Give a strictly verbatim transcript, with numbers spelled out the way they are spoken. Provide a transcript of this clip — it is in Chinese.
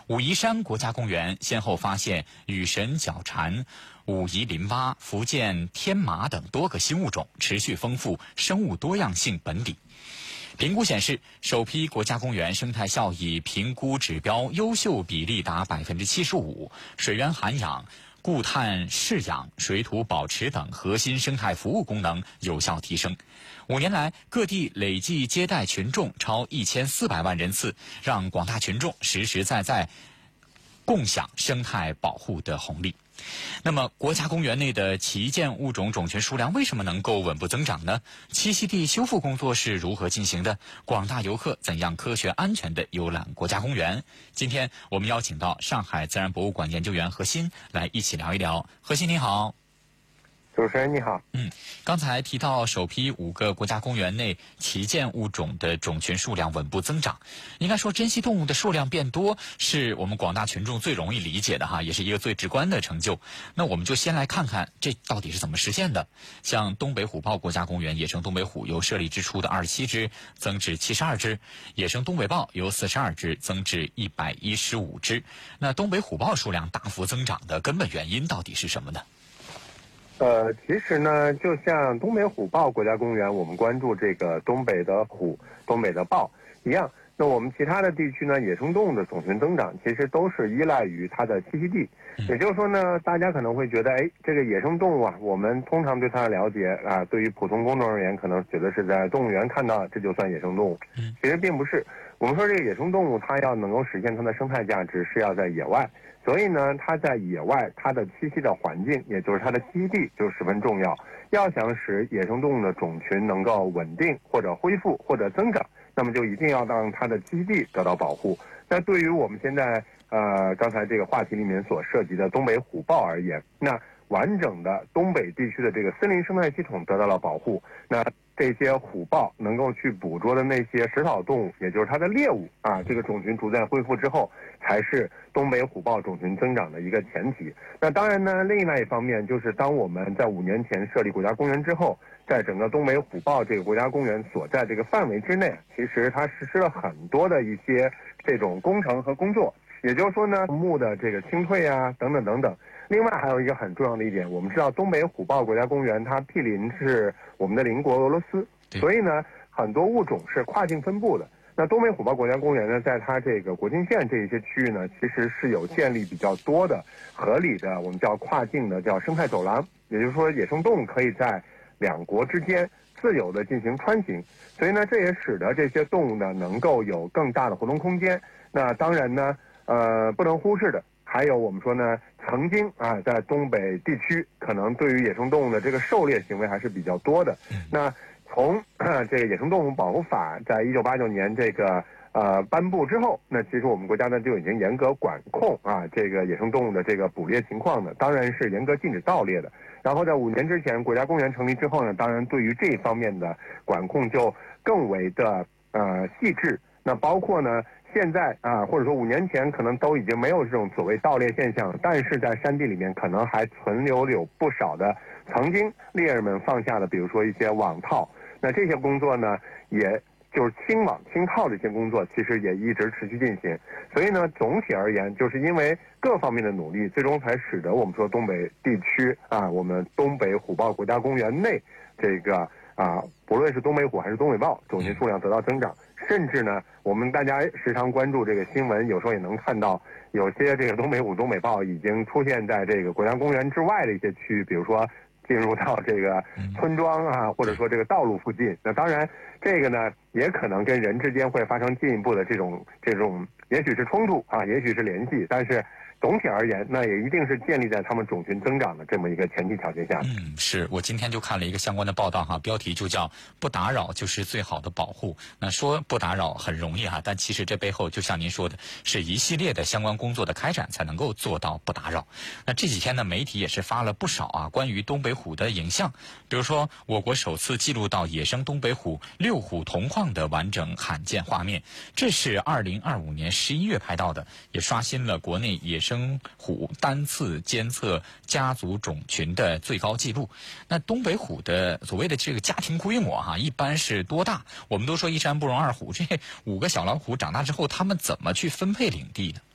武夷山国家公园先后发现羽神角蝉、武夷林蛙、福建天麻等多个新物种，持续丰富生物多样性本底。评估显示，首批国家公园生态效益评估指标优秀比例达百分之七十五，水源涵养、固碳释养、水土保持等核心生态服务功能有效提升。五年来，各地累计接待群众超一千四百万人次，让广大群众实实在在共享生态保护的红利。那么，国家公园内的旗舰物种种群数量为什么能够稳步增长呢？栖息地修复工作是如何进行的？广大游客怎样科学安全地游览国家公园？今天我们邀请到上海自然博物馆研究员何鑫来一起聊一聊。何鑫你好。 主持人你好。 嗯，刚才提到首批五个国家公园内旗舰物种的种群数量稳步增长，应该说珍稀动物的数量变多是我们广大群众最容易理解的哈，也是一个最直观的成就。那我们就先来看看这到底是怎么实现的。像东北虎豹国家公园野生东北虎由设立之初的二十七只增至七十二只，野生东北豹由四十二只增至一百一十五只。那东北虎豹数量大幅增长的根本原因到底是什么呢？ 呃，其实呢，就像东北虎豹国家公园，我们关注这个东北的虎、东北的豹一样，那我们其他的地区呢，野生动物的种群增长其实都是依赖于它的栖息地。也就是说呢，大家可能会觉得，哎，这个野生动物啊，我们通常对它的了解啊，对于普通公众而言，可能觉得是在动物园看到，这就算野生动物。其实并不是。我们说这个野生动物，它要能够实现它的生态价值，是要在野外。所以呢，它在野外，它的栖息的环境，也就是它的栖息地，就十分重要。要想使野生动物的种群能够稳定或者恢复或者增长，那么就一定要让它的栖息地得到保护。那对于我们现在呃刚才这个话题里面所涉及的东北虎豹而言，那完整的东北地区的这个森林生态系统得到了保护，那这些虎豹能够去捕捉的那些食草动物，也就是它的猎物啊，这个种群逐渐恢复之后，才是东北虎豹种群增长的一个前提。那当然呢，另外一方面就是当我们在五年前设立国家公园之后，在整个东北虎豹这个国家公园所在这个范围之内，其实它实施了很多的一些这种工程和工作。也就是说呢，木的这个清退啊，等等等等。另外还有一个很重要的一点，我们知道东北虎豹国家公园它毗邻是我们的邻国俄罗斯，所以呢，很多物种是跨境分布的。那东北虎豹国家公园呢，在它这个国境线这一些区域呢，其实是有建立比较多的合理的我们叫跨境的叫生态走廊，也就是说野生动物可以在两国之间自由的进行穿行，所以呢，这也使得这些动物呢能够有更大的活动空间。那当然呢，呃，不能忽视的还有我们说呢，曾经啊，在东北地区可能对于野生动物的这个狩猎行为还是比较多的。那从这个野生动物保护法在一九八九年这个呃颁布之后，那其实我们国家呢就已经严格管控啊这个野生动物的这个捕猎情况呢，当然是严格禁止盗猎的。然后在五年之前国家公园成立之后呢，当然对于这一方面的管控就更为的呃细致。那包括呢，现在啊，或者说五年前可能都已经没有这种所谓盗猎现象，但是在山地里面可能还存留有不少的曾经猎人们放下的，比如说一些网套。那这些工作呢，也就是清网清套的一些工作，其实也一直持续进行。所以呢，总体而言，就是因为各方面的努力，最终才使得我们说东北地区啊，我们东北虎豹国家公园内这个啊，不论是东北虎还是东北豹，种群数量得到增长。甚至呢，我们大家时常关注这个新闻，有时候也能看到有些这个东北虎、东北豹已经出现在这个国家公园之外的一些区域，比如说进入到这个村庄啊，或者说这个道路附近。那当然，这个呢也可能跟人之间会发生进一步的这种这种，也许是冲突啊，也许是联系，但是总体而言，那也一定是建立在他们种群增长的这么一个前提条件下。 嗯，是我今天就看了一个相关的报道哈，标题就叫“不打扰就是最好的保护”。那说不打扰很容易哈，但其实这背后就像您说的，是一系列的相关工作的开展才能够做到不打扰。那这几天呢，媒体也是发了不少啊关于东北虎的影像，比如说我国首次记录到野生东北虎六虎同框的完整罕见画面，这是二零二五年十一月拍到的，也刷新了国内野生生虎单次监测家族种群的最高纪录。那东北虎的所谓的这个家庭规模哈、啊，一般是多大？我们都说一山不容二虎，这五个小老虎长大之后，他们怎么去分配领地呢？